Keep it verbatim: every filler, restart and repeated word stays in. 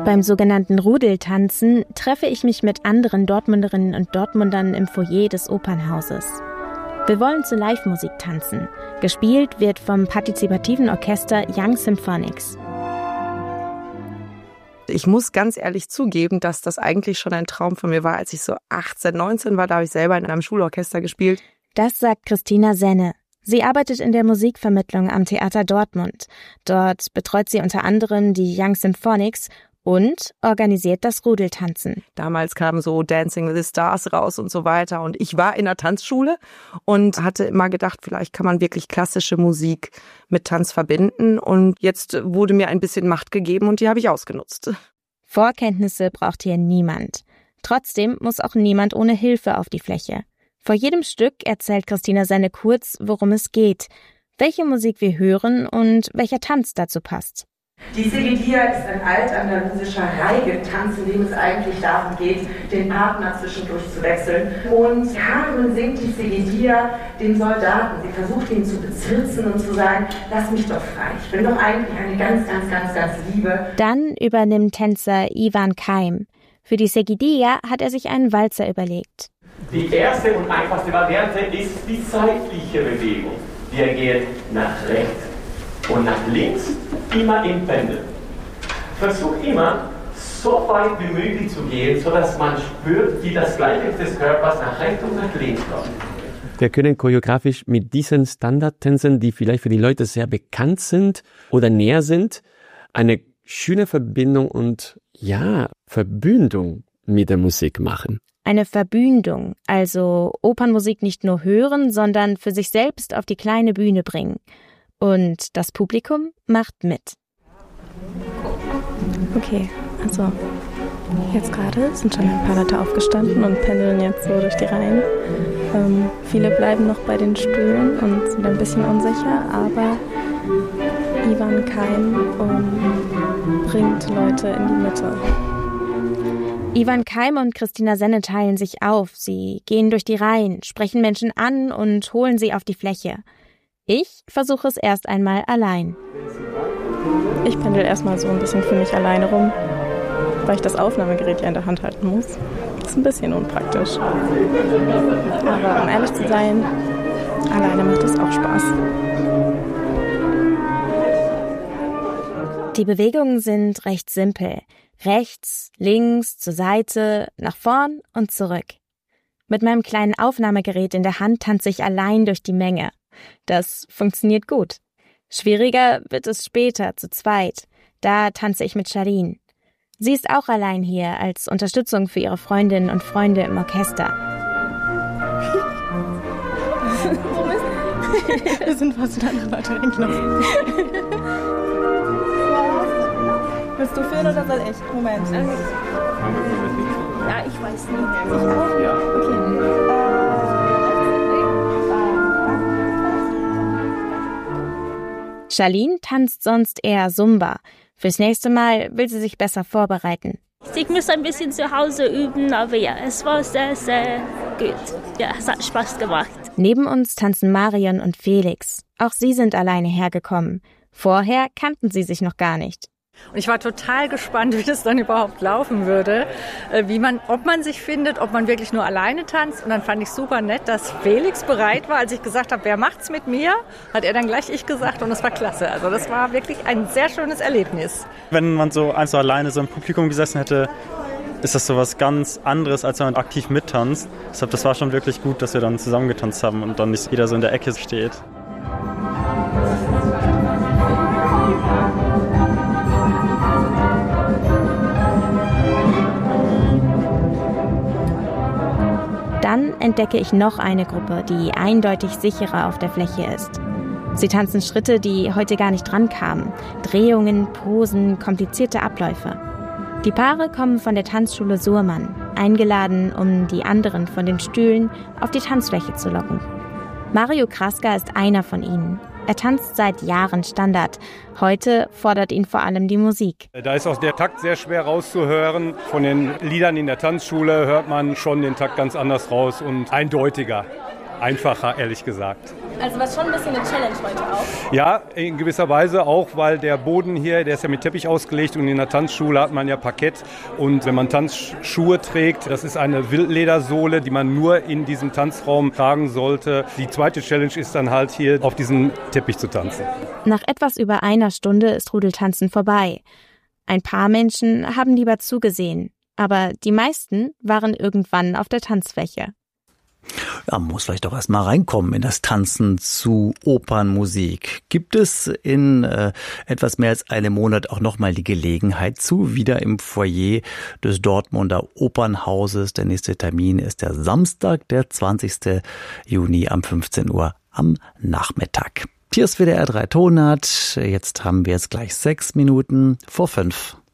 Beim sogenannten Rudeltanzen treffe ich mich mit anderen Dortmunderinnen und Dortmundern im Foyer des Opernhauses. Wir wollen zu Live-Musik tanzen. Gespielt wird vom partizipativen Orchester Young Symphonics. Ich muss ganz ehrlich zugeben, dass das eigentlich schon ein Traum von mir war, als ich so achtzehn, neunzehn war. Da habe ich selber in einem Schulorchester gespielt. Das sagt Christina Senne. Sie arbeitet in der Musikvermittlung am Theater Dortmund. Dort betreut sie unter anderem die Young Symphonics und organisiert das Rudeltanzen. Damals kam so Dancing with the Stars raus und so weiter. Und ich war in der Tanzschule und hatte immer gedacht, vielleicht kann man wirklich klassische Musik mit Tanz verbinden. Und jetzt wurde mir ein bisschen Macht gegeben und die habe ich ausgenutzt. Vorkenntnisse braucht hier niemand. Trotzdem muss auch niemand ohne Hilfe auf die Fläche. Vor jedem Stück erzählt Christina Senne kurz, worum es geht, welche Musik wir hören und welcher Tanz dazu passt. Die Segedia ist ein altandalusischer Reigetanz, in dem es eigentlich darum geht, den Partner zwischendurch zu wechseln. Und Carmen singt die Segedia dem Soldaten. Sie versucht ihn zu bezirzen und zu sagen, lass mich doch frei. Ich bin doch eigentlich eine ganz, ganz, ganz, ganz Liebe. Dann übernimmt Tänzer Ivan Keim. Für die Segedia hat er sich einen Walzer überlegt. Die erste und einfachste Variante ist die seitliche Bewegung. Wir gehen nach rechts und nach links, immer im Pendel. Versuch immer, so weit wie möglich zu gehen, sodass man spürt, wie das Gleichgewicht des Körpers nach rechts und nach links läuft. Wir können choreografisch mit diesen Standardtänzen, die vielleicht für die Leute sehr bekannt sind oder näher sind, eine schöne Verbindung und, ja, Verbündung mit der Musik machen. Eine Verbündung, also Opernmusik nicht nur hören, sondern für sich selbst auf die kleine Bühne bringen. Und das Publikum macht mit. Okay, also jetzt gerade sind schon ein paar Leute aufgestanden und pendeln jetzt so durch die Reihen. Ähm, viele bleiben noch bei den Stühlen und sind ein bisschen unsicher, aber Ivan Keim um, bringt Leute in die Mitte. Ivan Keim und Christina Senne teilen sich auf. Sie gehen durch die Reihen, sprechen Menschen an und holen sie auf die Fläche. Ich versuche es erst einmal allein. Ich pendel erstmal so ein bisschen für mich alleine rum, weil ich das Aufnahmegerät ja in der Hand halten muss. Das ist ein bisschen unpraktisch. Aber um ehrlich zu sein, alleine macht es auch Spaß. Die Bewegungen sind recht simpel. Rechts, links, zur Seite, nach vorn und zurück. Mit meinem kleinen Aufnahmegerät in der Hand tanze ich allein durch die Menge. Das funktioniert gut. Schwieriger wird es später, zu zweit. Da tanze ich mit Charlene. Sie ist auch allein hier, als Unterstützung für ihre Freundinnen und Freunde im Orchester. Wir sind fast in andere Leute reingelaufen. Willst du führen oder soll ich? Moment. Ja, ich weiß nicht. Ich auch? Ja. Okay. Charlene tanzt sonst eher Zumba. Fürs nächste Mal will sie sich besser vorbereiten. Ich muss ein bisschen zu Hause üben, aber ja, es war sehr, sehr gut. Ja, es hat Spaß gemacht. Neben uns tanzen Marion und Felix. Auch sie sind alleine hergekommen. Vorher kannten sie sich noch gar nicht. Und ich war total gespannt, wie das dann überhaupt laufen würde, wie man, ob man sich findet, ob man wirklich nur alleine tanzt. Und dann fand ich super nett, dass Felix bereit war, als ich gesagt habe, wer macht's mit mir, hat er dann gleich ich gesagt und das war klasse. Also das war wirklich ein sehr schönes Erlebnis. Wenn man so einfach so alleine so im Publikum gesessen hätte, ist das so was ganz anderes, als wenn man aktiv mittanzt. Deshalb, das war schon wirklich gut, dass wir dann zusammen getanzt haben und dann nicht jeder so in der Ecke steht. Dann entdecke ich noch eine Gruppe, die eindeutig sicherer auf der Fläche ist. Sie tanzen Schritte, die heute gar nicht drankamen. Drehungen, Posen, komplizierte Abläufe. Die Paare kommen von der Tanzschule Surmann, eingeladen, um die anderen von den Stühlen auf die Tanzfläche zu locken. Mario Kraska ist einer von ihnen. Er tanzt seit Jahren Standard. Heute fordert ihn vor allem die Musik. Da ist auch der Takt sehr schwer rauszuhören. Von den Liedern in der Tanzschule hört man schon den Takt ganz anders raus und eindeutiger. einfacher, ehrlich gesagt. Also war schon ein bisschen eine Challenge heute auch? Ja, in gewisser Weise auch, weil der Boden hier, der ist ja mit Teppich ausgelegt und in der Tanzschule hat man ja Parkett. Und wenn man Tanzschuhe trägt, das ist eine Wildledersohle, die man nur in diesem Tanzraum tragen sollte. Die zweite Challenge ist dann halt hier auf diesem Teppich zu tanzen. Nach etwas über einer Stunde ist Rudeltanzen vorbei. Ein paar Menschen haben lieber zugesehen, aber die meisten waren irgendwann auf der Tanzfläche. Ja, man muss vielleicht auch erst mal reinkommen in das Tanzen zu Opernmusik. Gibt es in äh, etwas mehr als einem Monat auch nochmal die Gelegenheit zu, wieder im Foyer des Dortmunder Opernhauses. Der nächste Termin ist der Samstag, der zwanzigsten Juni um fünfzehn Uhr am Nachmittag. Hier ist W D R drei Tonart. Jetzt haben wir es gleich sechs Minuten vor fünf.